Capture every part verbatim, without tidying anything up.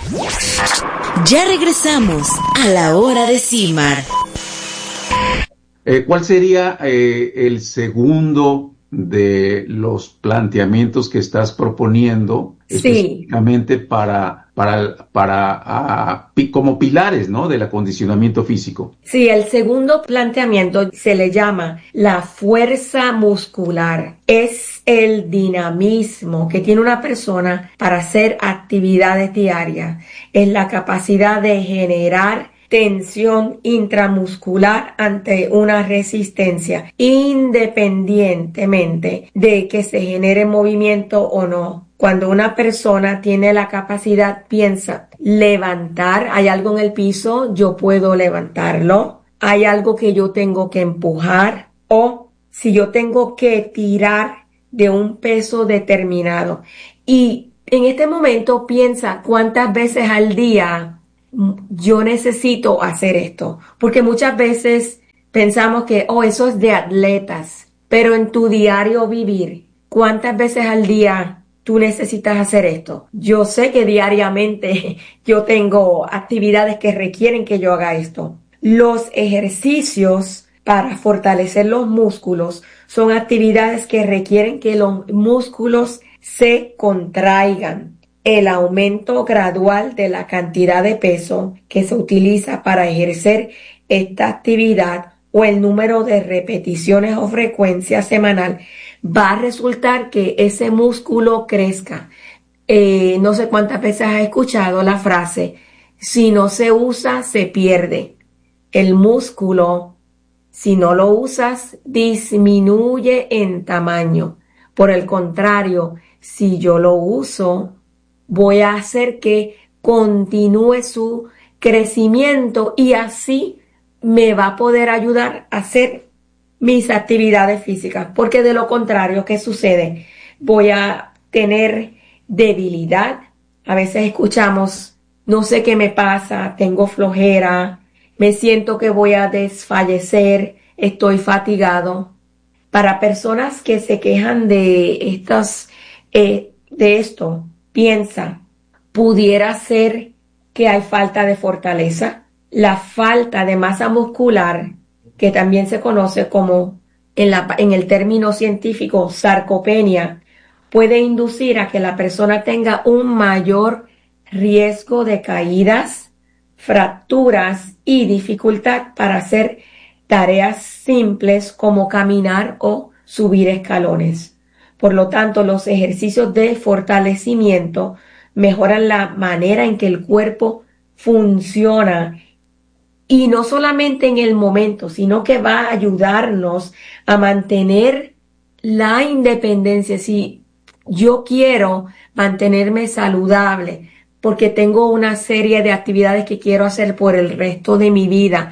Ya regresamos a la hora de CIMAR. Eh, ¿Cuál sería eh, el segundo de los planteamientos que estás proponiendo Sí. específicamente para, para, para ah, pi- como pilares, ¿no?, del acondicionamiento físico? Sí, el segundo planteamiento se le llama la fuerza muscular. Es el dinamismo que tiene una persona para hacer actividades diarias. Es la capacidad de generar tensión intramuscular ante una resistencia, independientemente de que se genere movimiento o no. Cuando una persona tiene la capacidad, piensa, levantar, hay algo en el piso, yo puedo levantarlo, hay algo que yo tengo que empujar, o si yo tengo que tirar de un peso determinado. Y en este momento piensa cuántas veces al día yo necesito hacer esto, porque muchas veces pensamos que, oh, eso es de atletas, pero en tu diario vivir, ¿cuántas veces al día tú necesitas hacer esto? Yo sé que diariamente yo tengo actividades que requieren que yo haga esto. Los ejercicios para fortalecer los músculos son actividades que requieren que los músculos se contraigan. El aumento gradual de la cantidad de peso que se utiliza para ejercer esta actividad o el número de repeticiones o frecuencia semanal va a resultar que ese músculo crezca. Eh, no sé cuántas veces has escuchado la frase, si no se usa, se pierde. El músculo, si no lo usas, disminuye en tamaño. Por el contrario, si yo lo uso, voy a hacer que continúe su crecimiento y así me va a poder ayudar a hacer mis actividades físicas. Porque de lo contrario, ¿qué sucede? Voy a tener debilidad. A veces escuchamos, no sé qué me pasa, tengo flojera, me siento que voy a desfallecer, estoy fatigado. Para personas que se quejan de estas, eh, de esto, piensa, pudiera ser que hay falta de fortaleza, la falta de masa muscular, que también se conoce como en, la, en el término científico sarcopenia, puede inducir a que la persona tenga un mayor riesgo de caídas, fracturas y dificultad para hacer tareas simples como caminar o subir escalones. Por lo tanto, los ejercicios de fortalecimiento mejoran la manera en que el cuerpo funciona y no solamente en el momento, sino que va a ayudarnos a mantener la independencia. Si yo quiero mantenerme saludable porque tengo una serie de actividades que quiero hacer por el resto de mi vida,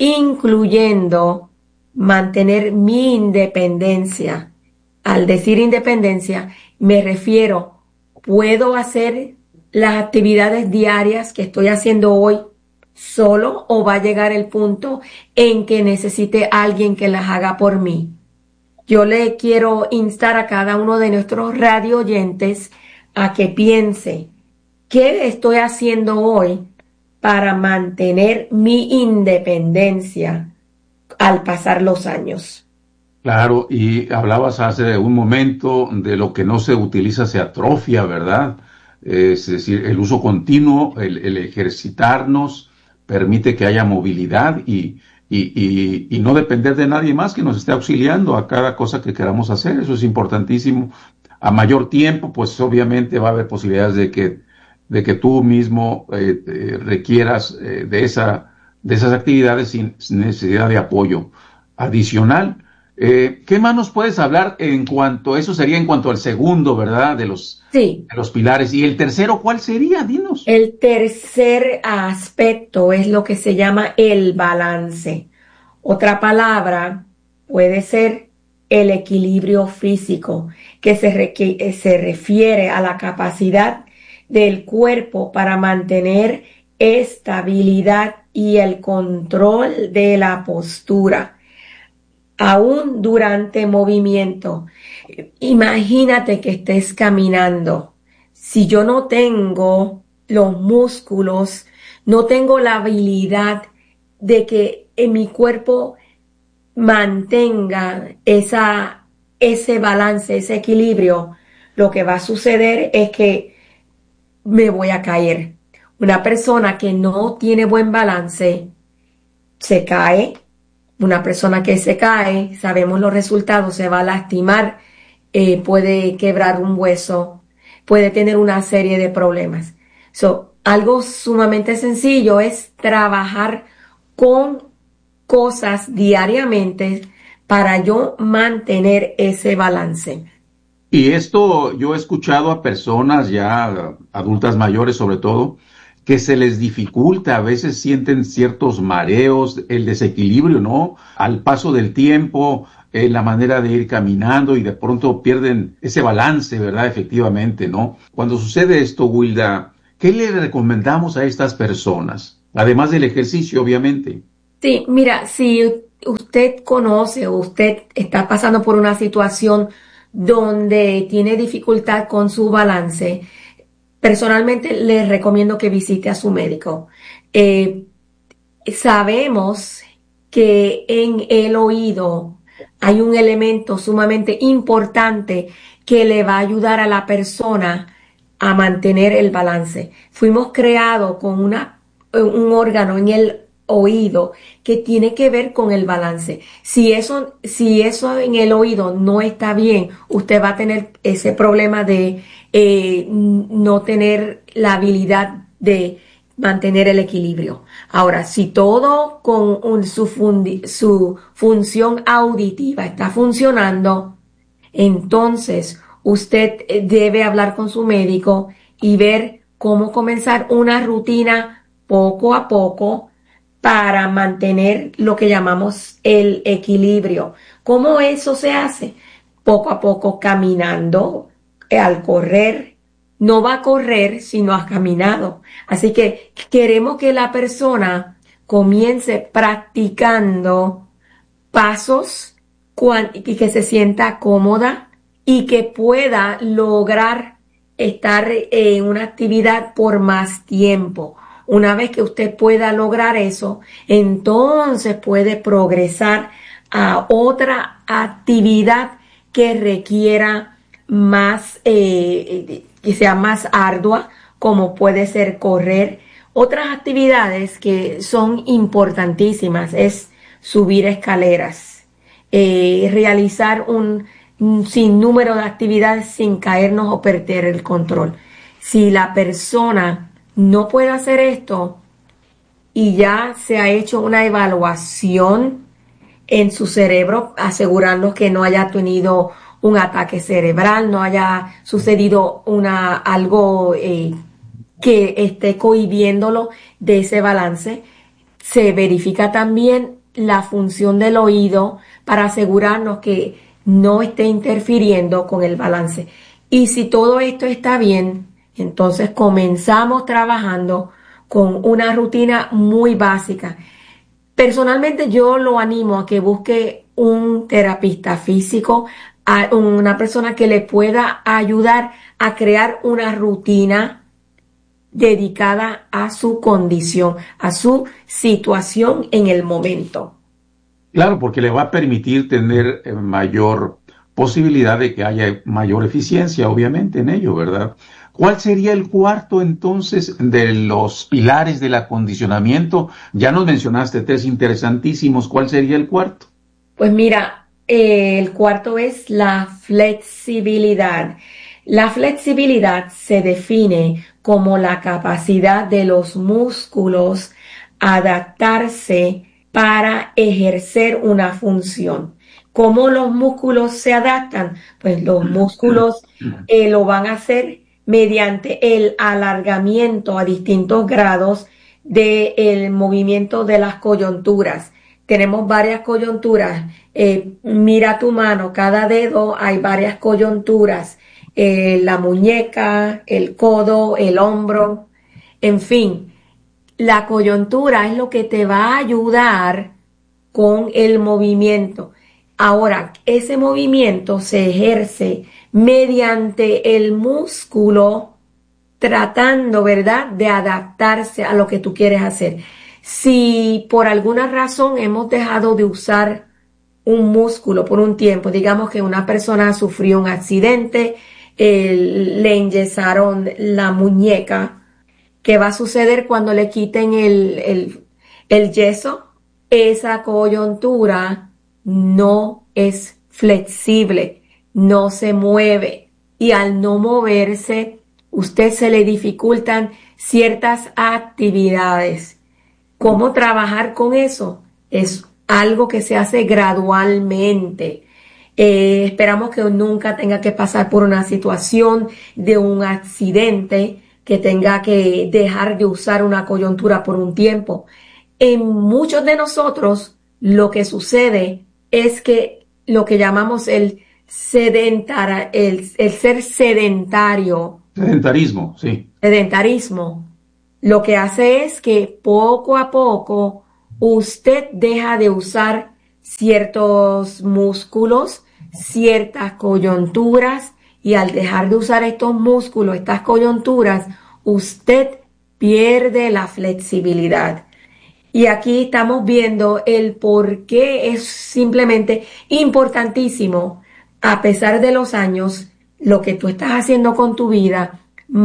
incluyendo mantener mi independencia. Al decir independencia, me refiero, puedo hacer las actividades diarias que estoy haciendo hoy solo o va a llegar el punto en que necesite a alguien que las haga por mí. Yo le quiero instar a cada uno de nuestros radio oyentes a que piense, ¿qué estoy haciendo hoy para mantener mi independencia al pasar los años? Claro, y hablabas hace un momento de lo que no se utiliza se atrofia, ¿verdad? Es decir, el uso continuo, el, el ejercitarnos, permite que haya movilidad y, y, y, y no depender de nadie más que nos esté auxiliando a cada cosa que queramos hacer. Eso es importantísimo. A mayor tiempo, pues obviamente va a haber posibilidades de que, de que tú mismo eh, eh, requieras eh, de, esa, de esas actividades sin necesidad de apoyo adicional. Eh, ¿Qué más nos puedes hablar en cuanto, eso sería en cuanto al segundo, ¿verdad? De los, Sí. de los pilares. ¿Y el tercero cuál sería? Dinos. El tercer aspecto es lo que se llama el balance. Otra palabra puede ser el equilibrio físico, que se, requ- se refiere a la capacidad del cuerpo para mantener estabilidad y el control de la postura, aún durante movimiento. Imagínate que estés caminando. Si yo no tengo los músculos, no tengo la habilidad de que en mi cuerpo mantenga esa, ese balance, ese equilibrio, lo que va a suceder es que me voy a caer. Una persona que no tiene buen balance se cae. Una persona que se cae, sabemos los resultados, se va a lastimar, eh, puede quebrar un hueso, puede tener una serie de problemas. So, algo sumamente sencillo es trabajar con cosas diariamente para yo mantener ese balance. Y esto yo he escuchado a personas ya adultas mayores sobre todo, que se les dificulta, a veces sienten ciertos mareos, el desequilibrio, ¿no? Al paso del tiempo, eh, la manera de ir caminando y de pronto pierden ese balance, ¿verdad? Efectivamente, ¿no? Cuando sucede esto, Wilda, ¿qué le recomendamos a estas personas? Además del ejercicio, obviamente. Sí, mira, si usted conoce o usted está pasando por una situación donde tiene dificultad con su balance, personalmente les recomiendo que visite a su médico. Eh, sabemos que en el oído hay un elemento sumamente importante que le va a ayudar a la persona a mantener el balance. Fuimos creados con una, un órgano en el oído que tiene que ver con el balance. Si eso, si eso en el oído no está bien, usted va a tener ese problema de eh, no tener la habilidad de mantener el equilibrio. Ahora, si todo con un, su, fundi, su función auditiva está funcionando, entonces usted debe hablar con su médico y ver cómo comenzar una rutina poco a poco para mantener lo que llamamos el equilibrio. ¿Cómo eso se hace? Poco a poco caminando, al correr. No va a correr si no has caminado. Así que queremos que la persona comience practicando pasos y que se sienta cómoda y que pueda lograr estar en una actividad por más tiempo. Una vez que usted pueda lograr eso, entonces puede progresar a otra actividad que requiera más, eh, que sea más ardua, como puede ser correr. Otras actividades que son importantísimas es subir escaleras, eh, realizar un, un sinnúmero de actividades sin caernos o perder el control. Si la persona no puede hacer esto y ya se ha hecho una evaluación en su cerebro, asegurarnos que no haya tenido un ataque cerebral, no haya sucedido una, algo eh, que esté cohibiéndolo de ese balance. Se verifica también la función del oído para asegurarnos que no esté interfiriendo con el balance. Y si todo esto está bien, entonces comenzamos trabajando con una rutina muy básica. Personalmente yo lo animo a que busque un terapista físico, a una persona que le pueda ayudar a crear una rutina dedicada a su condición, a su situación en el momento. Claro, porque le va a permitir tener eh, mayor posibilidad de que haya mayor eficiencia, obviamente, en ello, ¿verdad? ¿Cuál sería el cuarto, entonces, de los pilares del acondicionamiento? Ya nos mencionaste tres interesantísimos. ¿Cuál sería el cuarto? Pues mira, eh, el cuarto es la flexibilidad. La flexibilidad se define como la capacidad de los músculos a adaptarse para ejercer una función. ¿Cómo los músculos se adaptan? Pues los músculos eh, lo van a hacer mediante el alargamiento a distintos grados del movimiento de las coyunturas. Tenemos varias coyunturas. Eh, mira tu mano, cada dedo hay varias coyunturas. Eh, la muñeca, el codo, el hombro, en fin. La coyuntura es lo que te va a ayudar con el movimiento. Ahora, ese movimiento se ejerce mediante el músculo tratando, ¿verdad?, de adaptarse a lo que tú quieres hacer. Si por alguna razón hemos dejado de usar un músculo por un tiempo, digamos que una persona sufrió un accidente, eh, le enyesaron la muñeca, ¿qué va a suceder cuando le quiten el, el, el yeso? Esa coyuntura no es flexible, no se mueve, y al no moverse, usted se le dificultan ciertas actividades. ¿Cómo trabajar con eso? Es algo que se hace gradualmente. Eh, esperamos que nunca tenga que pasar por una situación de un accidente, que tenga que dejar de usar una coyuntura por un tiempo. En muchos de nosotros, lo que sucede es que lo que llamamos el sedentar, el, el ser sedentario. Sedentarismo, sí. Sedentarismo. Lo que hace es que poco a poco usted deja de usar ciertos músculos, ciertas coyunturas, y al dejar de usar estos músculos, estas coyunturas, usted pierde la flexibilidad. Y aquí estamos viendo el por qué es simplemente importantísimo, a pesar de los años, lo que tú estás haciendo con tu vida,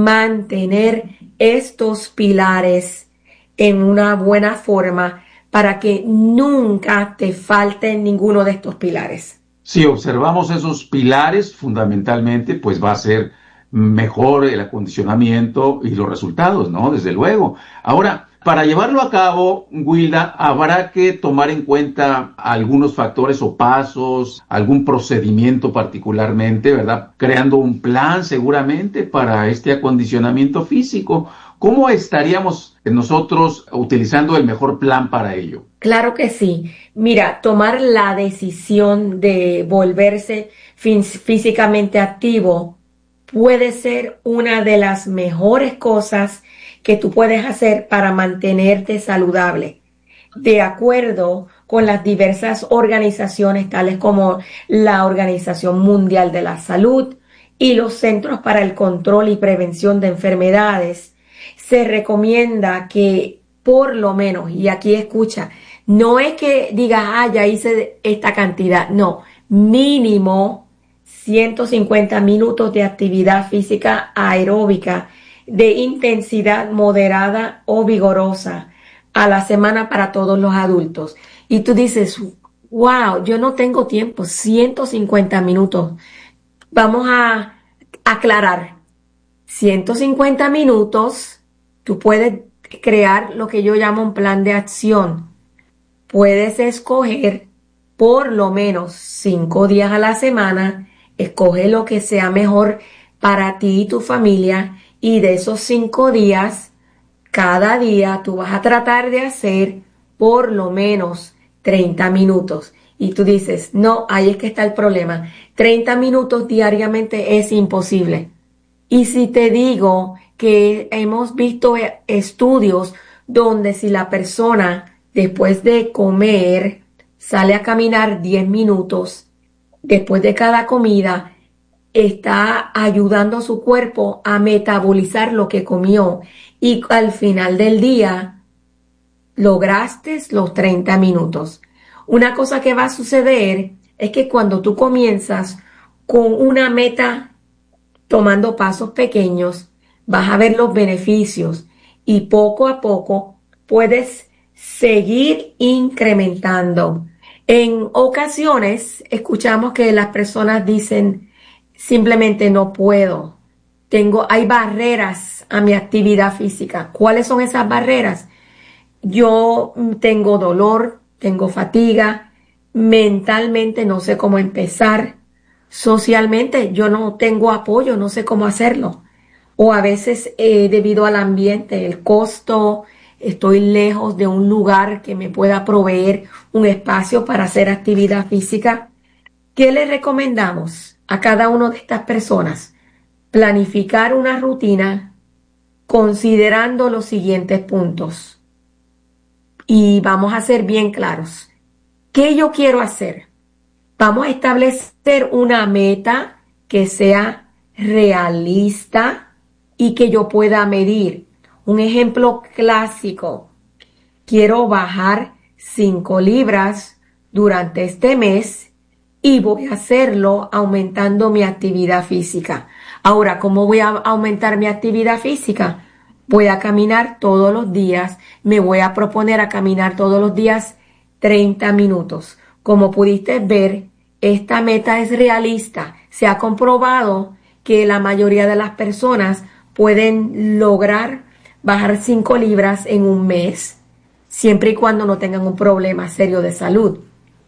mantener estos pilares en una buena forma para que nunca te falte ninguno de estos pilares. Si observamos esos pilares, fundamentalmente, pues va a ser mejor el acondicionamiento y los resultados, ¿no? Desde luego. Ahora, para llevarlo a cabo, Wilda, habrá que tomar en cuenta algunos factores o pasos, algún procedimiento particularmente, ¿verdad? Creando un plan seguramente para este acondicionamiento físico. ¿Cómo estaríamos nosotros utilizando el mejor plan para ello? Claro que sí. Mira, tomar la decisión de volverse físicamente activo puede ser una de las mejores cosas que tú puedes hacer para mantenerte saludable. De acuerdo con las diversas organizaciones, tales como la Organización Mundial de la Salud y los Centros para el Control y Prevención de Enfermedades, se recomienda que por lo menos, y aquí escucha, no es que digas, ah, ya hice esta cantidad, no, mínimo ciento cincuenta minutos de actividad física aeróbica de intensidad moderada o vigorosa a la semana para todos los adultos. Y tú dices, wow, yo no tengo tiempo, ciento cincuenta minutos. Vamos a aclarar, ciento cincuenta minutos, tú puedes crear lo que yo llamo un plan de acción. Puedes escoger por lo menos cinco días a la semana, escoge lo que sea mejor para ti y tu familia, y de esos cinco días, cada día tú vas a tratar de hacer por lo menos treinta minutos. Y tú dices, no, ahí es que está el problema. treinta minutos diariamente es imposible. Y si te digo que hemos visto estudios donde si la persona después de comer sale a caminar diez minutos, después de cada comida, está ayudando a su cuerpo a metabolizar lo que comió, y al final del día lograste los treinta minutos. Una cosa que va a suceder es que cuando tú comienzas con una meta, tomando pasos pequeños, vas a ver los beneficios, y poco a poco puedes seguir incrementando. En ocasiones escuchamos que las personas dicen, simplemente no puedo. Tengo, hay barreras a mi actividad física. ¿Cuáles son esas barreras? Yo tengo dolor, tengo fatiga, mentalmente no sé cómo empezar, socialmente yo no tengo apoyo, no sé cómo hacerlo. O a veces eh, debido al ambiente, el costo, estoy lejos de un lugar que me pueda proveer un espacio para hacer actividad física. ¿Qué le recomendamos a cada una de estas personas? Planificar una rutina considerando los siguientes puntos. Y vamos a ser bien claros. ¿Qué yo quiero hacer? Vamos a establecer una meta que sea realista, y que yo pueda medir. Un ejemplo clásico, quiero bajar cinco libras durante este mes y voy a hacerlo aumentando mi actividad física. Ahora, ¿cómo voy a aumentar mi actividad física? Voy a caminar todos los días, me voy a proponer a caminar todos los días treinta minutos. Como pudiste ver, esta meta es realista. Se ha comprobado que la mayoría de las personas pueden lograr bajar cinco libras en un mes, siempre y cuando no tengan un problema serio de salud.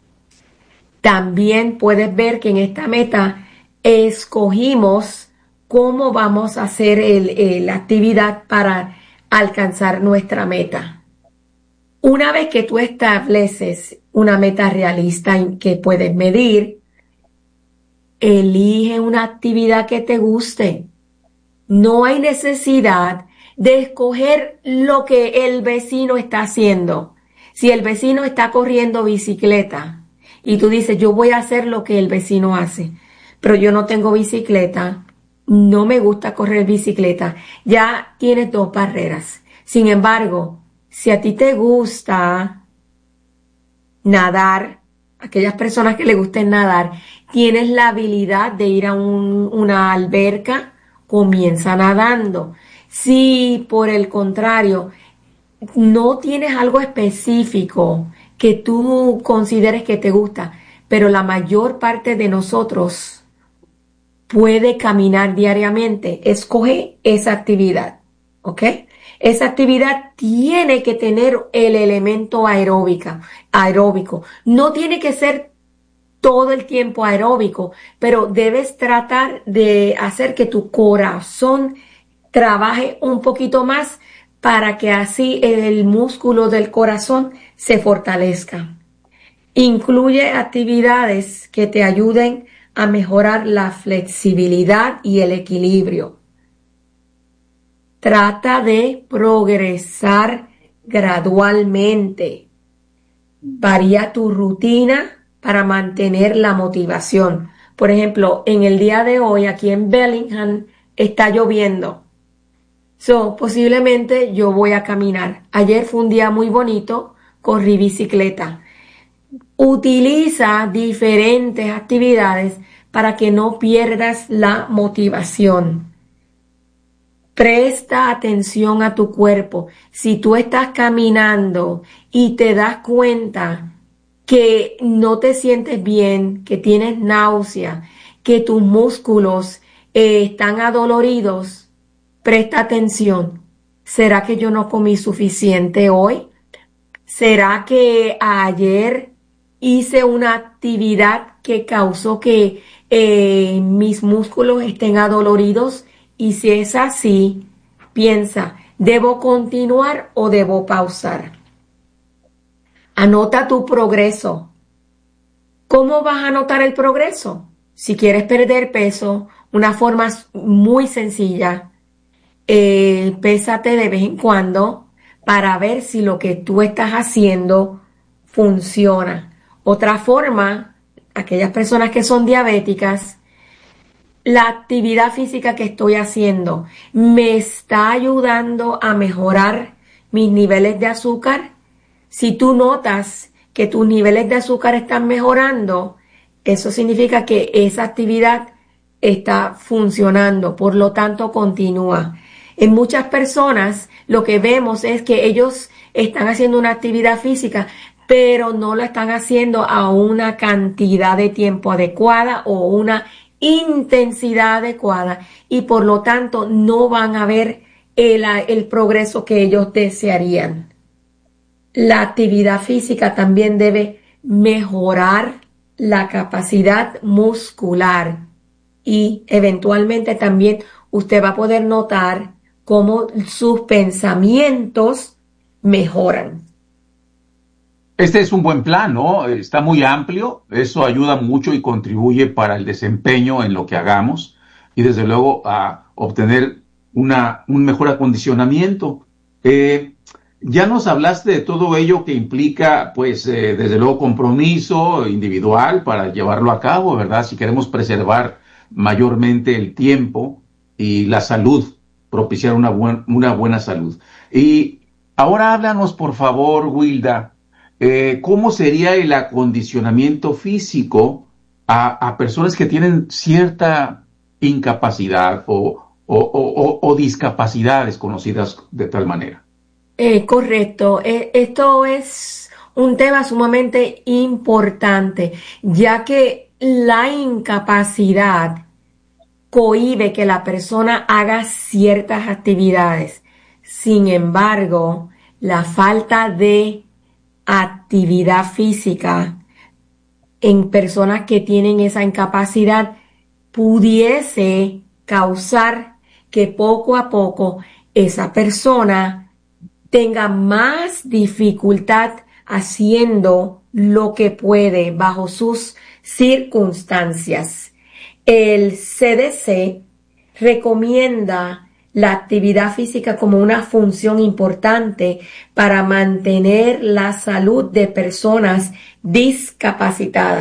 También puedes ver que en esta meta escogimos cómo vamos a hacer el, el, la actividad para alcanzar nuestra meta. Una vez que tú estableces una meta realista que puedes medir, elige una actividad que te guste. No hay necesidad de escoger lo que el vecino está haciendo. Si el vecino está corriendo bicicleta y tú dices, yo voy a hacer lo que el vecino hace, pero yo no tengo bicicleta, no me gusta correr bicicleta, ya tienes dos barreras. Sin embargo, si a ti te gusta nadar, aquellas personas que les gusten nadar, tienes la habilidad de ir a un, una alberca, comienza nadando. Si por el contrario no tienes algo específico que tú consideres que te gusta, pero la mayor parte de nosotros puede caminar diariamente, escoge esa actividad, ¿ok? Esa actividad tiene que tener el elemento aeróbica, aeróbico. No tiene que ser todo el tiempo aeróbico, pero debes tratar de hacer que tu corazón trabaje un poquito más para que así el músculo del corazón se fortalezca. Incluye actividades que te ayuden a mejorar la flexibilidad y el equilibrio. Trata de progresar gradualmente. Varía tu rutina para mantener la motivación. Por ejemplo, en el día de hoy aquí en Bellingham está lloviendo. So, posiblemente yo voy a caminar. Ayer fue un día muy bonito, corrí bicicleta. Utiliza diferentes actividades para que no pierdas la motivación. Presta atención a tu cuerpo. Si tú estás caminando y te das cuenta que no te sientes bien, que tienes náusea, que tus músculos eh, están adoloridos, presta atención. ¿Será que yo no comí suficiente hoy? ¿Será que ayer hice una actividad que causó que eh, mis músculos estén adoloridos? Y si es así, piensa, ¿debo continuar o debo pausar? Anota tu progreso. ¿Cómo vas a anotar el progreso? Si quieres perder peso, una forma muy sencilla, eh, pésate de vez en cuando para ver si lo que tú estás haciendo funciona. Otra forma, aquellas personas que son diabéticas, la actividad física que estoy haciendo me está ayudando a mejorar mis niveles de azúcar. Si tú notas que tus niveles de azúcar están mejorando, eso significa que esa actividad está funcionando, por lo tanto continúa. En muchas personas lo que vemos es que ellos están haciendo una actividad física, pero no la están haciendo a una cantidad de tiempo adecuada o una intensidad adecuada y por lo tanto no van a ver el, el progreso que ellos desearían. La actividad física también debe mejorar la capacidad muscular y eventualmente también usted va a poder notar cómo sus pensamientos mejoran. Este es un buen plan, ¿no? Está muy amplio, eso ayuda mucho y contribuye para el desempeño en lo que hagamos y desde luego a obtener una, un mejor acondicionamiento. Eh, ya nos hablaste de todo ello que implica, pues, eh, desde luego compromiso individual para llevarlo a cabo, ¿verdad? Si queremos preservar mayormente el tiempo y la salud propiciar una, buen, una buena salud. Y ahora háblanos, por favor, Wilda, eh, ¿cómo sería el acondicionamiento físico a, a personas que tienen cierta incapacidad o, o, o, o discapacidades conocidas de tal manera? Eh, correcto. Eh, esto es un tema sumamente importante, ya que la incapacidad cohíbe que la persona haga ciertas actividades. Sin embargo, la falta de actividad física en personas que tienen esa incapacidad pudiese causar que poco a poco esa persona tenga más dificultad haciendo lo que puede bajo sus circunstancias. El C D C recomienda la actividad física como una función importante para mantener la salud de personas discapacitadas.